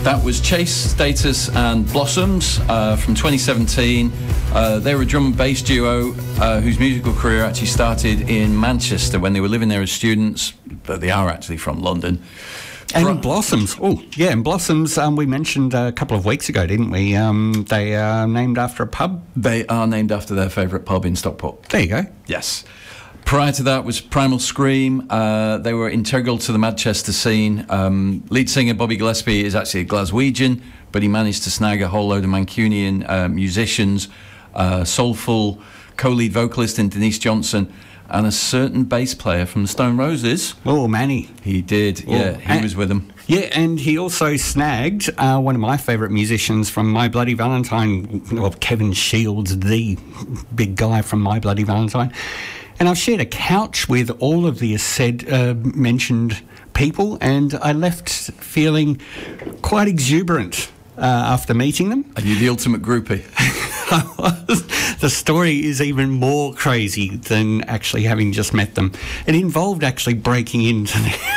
That was Chase, Status and Blossoms from 2017. They were a drum and bass duo whose musical career actually started in Manchester when they were living there as students, but they are actually from London. And Blossoms. Oh, yeah, and Blossoms we mentioned a couple of weeks ago, didn't we? They are named after a pub. They are named after their favourite pub in Stockport. There you go. Yes. Prior to that was Primal Scream. They were integral to the Manchester scene. Lead singer Bobby Gillespie is actually a Glaswegian, but he managed to snag a whole load of Mancunian musicians, soulful co-lead vocalist in Denise Johnson, and a certain bass player from the Stone Roses. Oh, Manny. He did, yeah. He was with them. Yeah, and he also snagged one of my favourite musicians from My Bloody Valentine, well, Kevin Shields, the big guy from My Bloody Valentine. And I've shared a couch with all of the mentioned people, and I left feeling quite exuberant after meeting them. Are you the ultimate groupie? The story is even more crazy than actually having just met them. It involved actually breaking into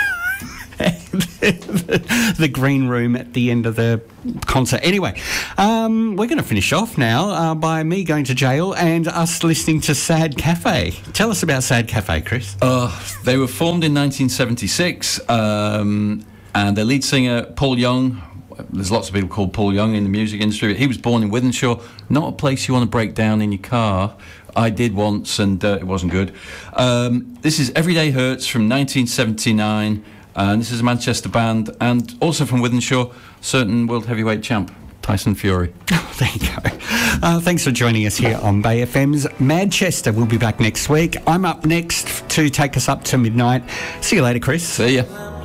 the green room at the end of the concert. Anyway, we're going to finish off now by me going to jail and us listening to Sad Cafe. Tell us about Sad Cafe, Chris. They were formed in 1976, and their lead singer, Paul Young, there's lots of people called Paul Young in the music industry. He was born in Wythenshawe, not a place you want to break down in your car. I did once, and it wasn't good. This is Everyday Hurts from 1979, and this is a Manchester band, and also from Wythenshawe, certain world heavyweight champ, Tyson Fury. There you go. Thanks for joining us here on Bay FM's Manchester. We'll be back next week. I'm up next to take us up to midnight. See you later, Chris. See ya.